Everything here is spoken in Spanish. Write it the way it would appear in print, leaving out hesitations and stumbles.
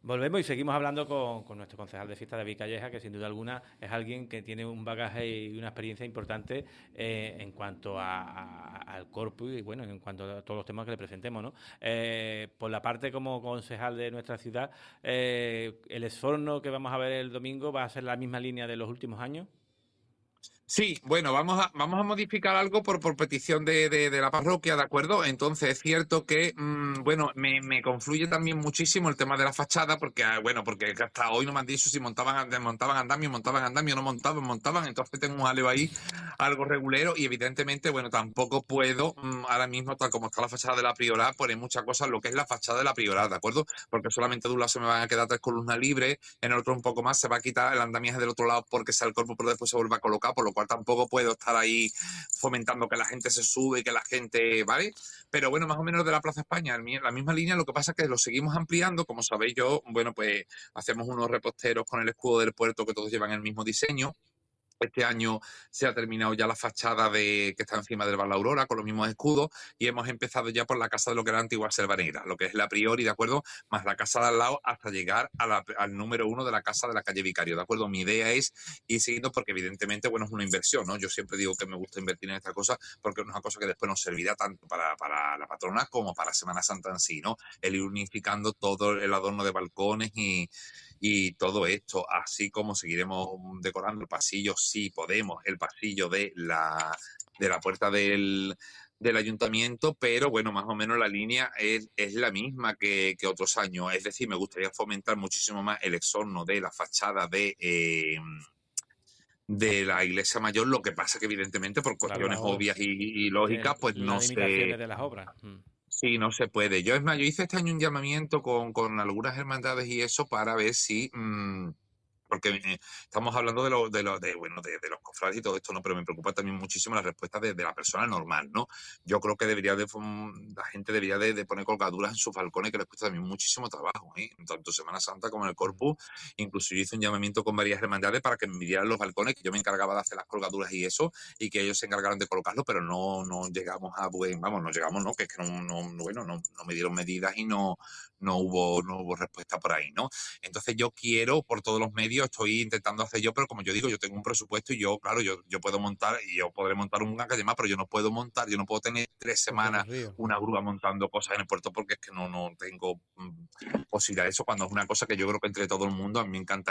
Volvemos y seguimos hablando con nuestro concejal de fiesta, David Calleja, que sin duda alguna es alguien que tiene un bagaje y una experiencia importante en cuanto al corpus y bueno, en cuanto a todos los temas que le presentemos, ¿no? Por la parte como concejal de nuestra ciudad, el esforno que vamos a ver el domingo va a ser la misma línea de los últimos años. Sí, bueno, vamos a modificar algo por petición de la parroquia, ¿de acuerdo? Entonces es cierto que, bueno, me confluye también muchísimo el tema de la fachada, porque, bueno, porque hasta hoy no me han dicho si montaban andamio, no montaban, entonces tengo un jaleo ahí, algo regulero, y evidentemente, bueno, tampoco puedo, ahora mismo, tal como está la fachada de la Priorat, poner muchas cosas en lo que es la fachada de la Priorat, ¿de acuerdo? Porque solamente de un lado se me van a quedar 3 columnas libres, en el otro un poco más, se va a quitar el andamiaje del otro lado porque sea el cuerpo, pero después se vuelve a colocar, por lo cual tampoco puedo estar ahí fomentando que la gente se sube, que la gente, ¿vale? Pero bueno, más o menos de la Plaza España, la misma línea, lo que pasa es que lo seguimos ampliando, como sabéis yo, bueno, pues hacemos unos reposteros con el escudo del puerto que todos llevan el mismo diseño. Este año se ha terminado ya la fachada que está encima del Bar La Aurora con los mismos escudos y hemos empezado ya por la casa de lo que era la antigua Selva Negra, lo que es la Priori, ¿de acuerdo? Más la casa de al lado hasta llegar al número 1 de la casa de la calle Vicario, ¿de acuerdo? Mi idea es ir siguiendo porque evidentemente, bueno, es una inversión, ¿no? Yo siempre digo que me gusta invertir en esta cosa porque es una cosa que después nos servirá tanto para la patrona como para Semana Santa en sí, ¿no? El ir unificando todo el adorno de balcones y todo esto, así como seguiremos decorando el pasillo, si podemos, el pasillo de la puerta del ayuntamiento, pero bueno, más o menos la línea es la misma que otros años. Es decir, me gustaría fomentar muchísimo más el exorno de la fachada de la iglesia mayor, lo que pasa que evidentemente por Claro, las cuestiones obras. obvias y lógicas, pues Las no se. limitaciones de las obras. Sí, no se puede. Yo, es más, yo hice este año un llamamiento con algunas hermandades y eso para ver si, porque estamos hablando bueno, de los cofrades y todo esto, ¿no? Pero me preocupa también muchísimo la respuesta de la persona normal, ¿no? Yo creo que la gente debería de poner colgaduras en sus balcones, que les cuesta también muchísimo trabajo, ¿eh? Tanto Semana Santa como en el Corpus. Incluso yo hice un llamamiento con varias hermandades para que me midieran los balcones, que yo me encargaba de hacer las colgaduras y eso, y que ellos se encargaron de colocarlo, pero no llegamos no llegamos, no, que es que bueno, no me dieron medidas y no hubo respuesta por ahí, ¿no? Entonces yo quiero, por todos los medios, estoy intentando hacer yo, pero como yo digo, yo tengo un presupuesto y yo, claro, yo puedo montar y yo podré montar una calle más, pero yo no puedo tener 3 semanas Recorrido. una grúa montando cosas en el puerto porque es que no tengo posibilidad de eso cuando es una cosa que yo creo que entre todo el mundo a mí me encanta